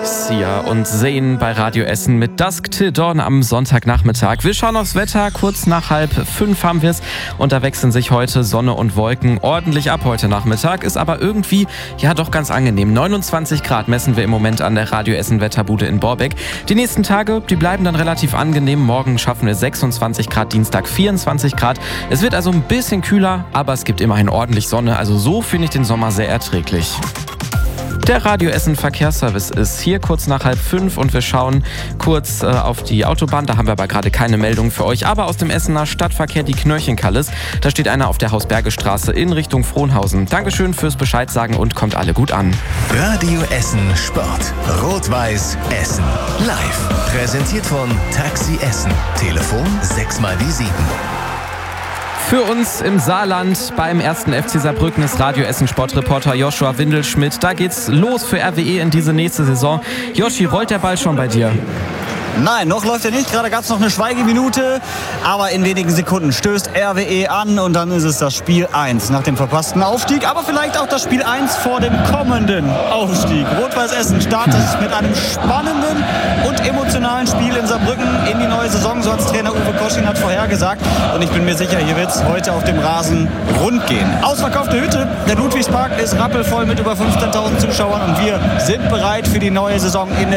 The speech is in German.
Sia und Zayn bei Radio Essen mit Dusk Till Dawn am Sonntagnachmittag. Wir schauen aufs Wetter, kurz nach 4:30 haben wir es und da wechseln sich heute Sonne und Wolken ordentlich ab heute Nachmittag. Ist aber irgendwie, ja doch ganz angenehm. 29 Grad messen wir im Moment an der Radio Essen Wetterbude in Borbeck. Die nächsten Tage, die bleiben dann relativ angenehm. Morgen schaffen wir 26 Grad, Dienstag 24 Grad. Es wird also ein bisschen kühler, aber es gibt immerhin ordentlich Sonne. Also so finde ich den Sommer sehr erträglich. Der Radio Essen Verkehrsservice ist hier kurz nach 4:30 und wir schauen kurz auf die Autobahn. Da haben wir aber gerade keine Meldung für euch. Aber aus dem Essener Stadtverkehr die Knörchenkalles. Da steht einer auf der Hausbergestraße in Richtung Frohnhausen. Dankeschön fürs Bescheid sagen und kommt alle gut an. Radio Essen Sport. Rot-Weiß Essen. Live. Präsentiert von Taxi Essen. Telefon 6x7. Für uns im Saarland beim 1. FC Saarbrücken ist Radio Essen Sportreporter Joshua Windelschmidt. Da geht's los für RWE in diese nächste Saison. Joshi, rollt der Ball schon bei dir? Nein, noch läuft er nicht. Gerade gab es noch eine Schweigeminute. Aber in wenigen Sekunden stößt RWE an und dann ist es das Spiel 1 nach dem verpassten Aufstieg. Aber vielleicht auch das Spiel 1 vor dem kommenden Aufstieg. Rot-Weiß Essen startet mit einem spannenden und emotionalen Spiel in Saarbrücken in die neue Saison. So hat Trainer Uwe Koschin hat vorhergesagt. Und ich bin mir sicher, hier wird es heute auf dem Rasen rund gehen. Ausverkaufte Hütte. Der Ludwigspark ist rappelvoll mit über 15.000 Zuschauern. Und wir sind bereit für die neue Saison in der